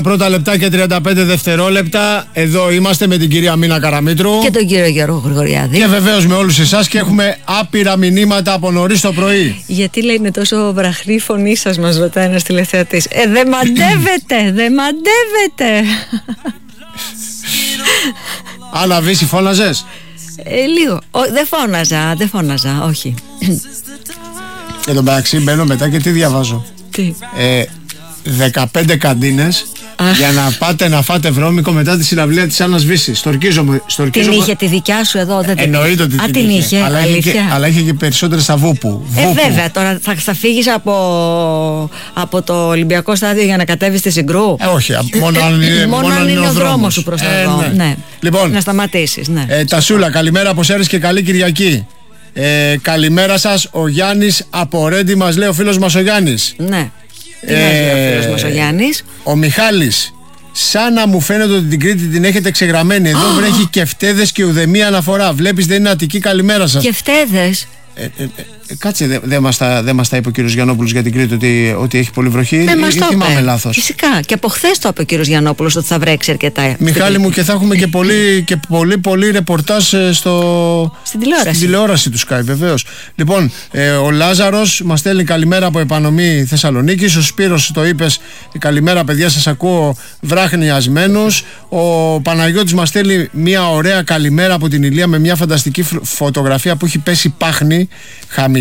Πρώτα λεπτά και 35 δευτερόλεπτα. Εδώ είμαστε με την κυρία Μίνα Καραμήτρου και τον κύριο Γιώργο Γρηγοριάδη. Και βεβαίως με όλους εσάς, και έχουμε άπειρα μηνύματα από νωρίς το πρωί. Γιατί λέει είναι τόσο βραχνή η φωνή σας, μας ρωτάει ένας τηλεθεατής. Δεν μαντεύετε, δεν μαντεύετε. Άννα Βύση, φώναζες? Λίγο. Δεν φώναζα, όχι. Και τον μεταξύ μπαίνω μετά και τι διαβάζω. Τι? 15 καντίνες για να πάτε να φάτε βρώμικο μετά τη συναυλία της Άννας Βύσης. Στορκίζομαι. Την είχε τη δικιά σου εδώ? Δεν εννοείται ότι την είχε. Αλλά είχε και περισσότερες στα Βούπου. Βέβαια, τώρα θα φύγεις από το Ολυμπιακό στάδιο για να κατέβεις στη Συγκρού? Όχι, μόνο αν είναι ο δρόμος σου προς τα εδώ. Ναι. Λοιπόν, να σταματήσεις. Ναι. Τασούλα, καλημέρα από Σέρες και καλή Κυριακή. Καλημέρα σας, ο Γιάννης από Ρέντι μας λέει, ο φίλος μας ο Γιάννης. Ναι. Τι λέει ο φίλος μας ο Γιάννης? Ο Μιχάλης, σαν να μου φαίνεται ότι την Κρήτη την έχετε ξεγραμμένη. Εδώ βρέχει και φτέδες και ουδεμία αναφορά. Βλέπεις, δεν είναι Αττική, καλημέρα σας. Και φτέδες? Κάτσε, δεν μας τα είπε ο κύριος Γιαννόπουλος για την Κρήτη ότι έχει πολύ βροχή? Ή θυμάμαι λάθος? Φυσικά. Και από χθες το είπε ο κύριος Γιαννόπουλος ότι θα βρέξει αρκετά. Μιχάλη μου, και θα έχουμε και πολύ ρεπορτάζ στην τηλεόραση του Sky, βεβαίως. Λοιπόν, ο Λάζαρος μας στέλνει καλημέρα από Επανομή Θεσσαλονίκης. Ο Σπύρος, το είπες, καλημέρα παιδιά, σας ακούω βράχνιασμένους. Ο Παναγιώτης μας στέλνει μια ωραία καλημέρα από την Ηλία με μια φανταστική φωτογραφία που έχει πέσει πάχνη χαμηλή